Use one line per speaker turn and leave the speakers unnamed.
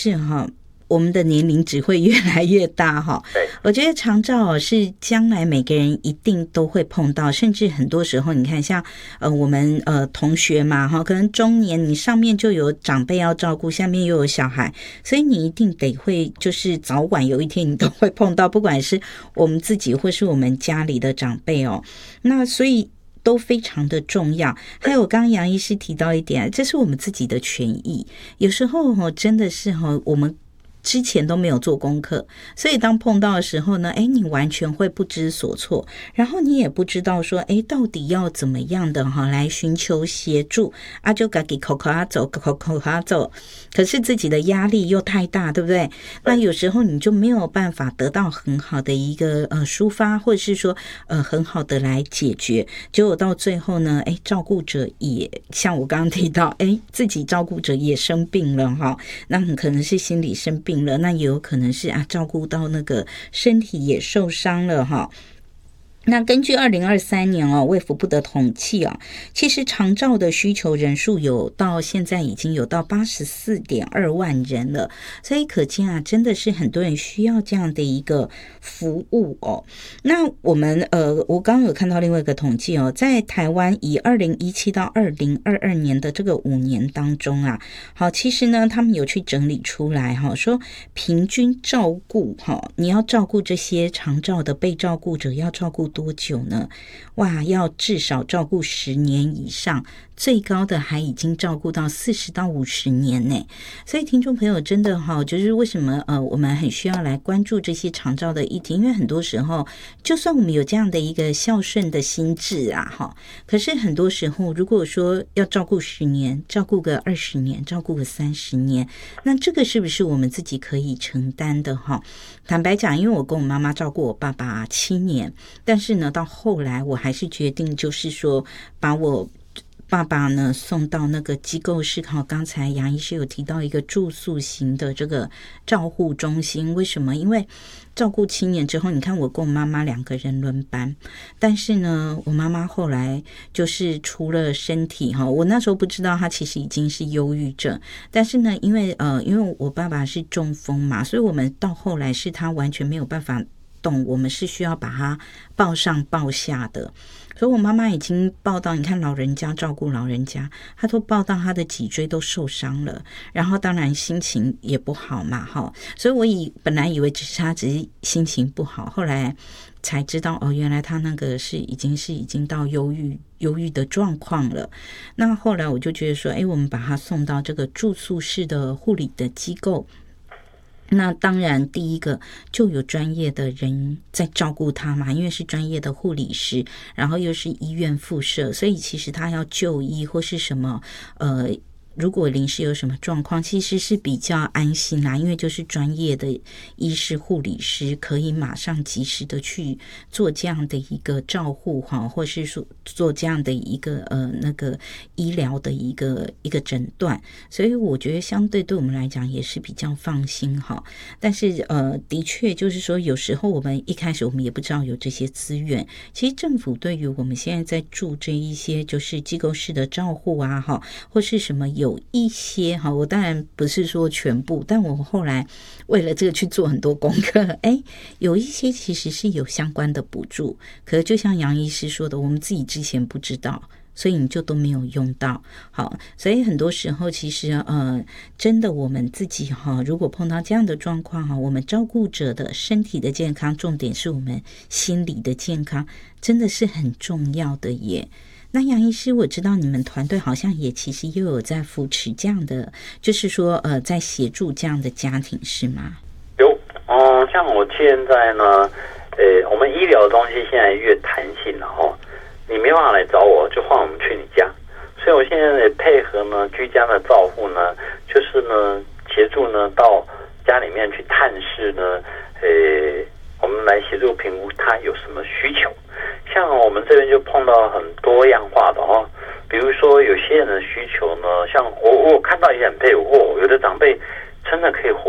是我们的年龄只会越来越大我觉得长照是将来每个人一定都会碰到，甚至很多时候你看像我们同学嘛可能中年你上面就有长辈要照顾，下面又有小孩，所以你一定得会就是早晚有一天你都会碰到，不管是我们自己或是我们家里的长辈那所以都非常的重要。还有刚刚杨医师提到一点，这是我们自己的权益，有时候真的是我们之前都没有做功课，所以当碰到的时候呢，你完全会不知所措，然后你也不知道说到底要怎么样的来寻求协助就自己口走，可是自己的压力又太大，对不对？那有时候你就没有办法得到很好的一个抒发，或者是说很好的来解决，结果到最后呢照顾者也像我刚刚提到自己照顾者也生病了那很可能是心理生病了，那也有可能是照顾到那个身体也受伤了那根据2023年卫福部的统计其实长照的需求人数有到现在已经有到84.2万人了，所以可见真的是很多人需要这样的一个服务那我们我刚刚有看到另外一个统计在台湾以2017到2022年的这个5年当中好，其实呢他们有去整理出来说平均照顾你要照顾这些长照的被照顾者要照顾多久呢？哇，要至少照顾10年以上，最高的还已经照顾到40到50年呢。所以听众朋友真的就是为什么我们很需要来关注这些长照的议题，因为很多时候就算我们有这样的一个孝顺的心智可是很多时候如果说要照顾10年，照顾个20年，照顾个30年，那这个是不是我们自己可以承担的坦白讲，因为我跟我妈妈照顾我爸爸7年，但是呢到后来我还是决定就是说把我爸爸呢送到那个机构是刚才杨医师有提到一个住宿型的这个照护中心。为什么？因为照顾7年之后，你看我跟我妈妈2个人轮班，但是呢我妈妈后来就是除了身体我那时候不知道她其实已经是忧郁症，但是呢因为我爸爸是中风嘛，所以我们到后来是他完全没有办法动，我们是需要把他抱上抱下的。所以我妈妈已经抱到，你看老人家照顾老人家，她都抱到她的脊椎都受伤了，然后当然心情也不好嘛所以我本来以为她只是心情不好，后来才知道原来她那个已经到忧郁的状况了。那后来我就觉得说我们把她送到这个住宿式的护理的机构，那当然第一个就有专业的人在照顾他嘛，因为是专业的护理师，然后又是医院附设，所以其实他要就医或是什么如果临时有什么状况，其实是比较安心啦，因为就是专业的医师护理师可以马上及时的去做这样的一个照护或是说做这样的一个那个医疗的一个诊断，所以我觉得相对对我们来讲也是比较放心但是的确就是说有时候我们一开始我们也不知道有这些资源，其实政府对于我们现在在住这一些就是机构式的照护或是什么有一些我当然不是说全部，但我后来为了这个去做很多功课有一些其实是有相关的补助，可是就像杨医师说的，我们自己之前不知道，所以你就都没有用到所以很多时候其实真的我们自己如果碰到这样的状况我们照顾者的身体的健康，重点是我们心理的健康，真的是很重要的耶。那杨医师，我知道你们团队好像也其实又有在扶持这样的，就是说在协助这样的家庭，是吗？
有像我现在呢我们医疗的东西现在越弹性了你没办法来找我，就换我们去你家，所以我现在也配合呢居家的照护呢，就是呢协助呢到家里面去探视呢我们来协助评估他有什么需求。像我们这边就碰到很多样化的比如说有些人的需求呢，像我看到也很佩服有的长辈真的可以